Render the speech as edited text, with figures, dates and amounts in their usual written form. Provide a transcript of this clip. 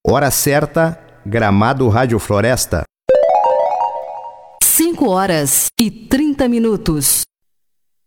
Hora certa, Gramado Rádio Floresta. 5 horas e 30 minutos.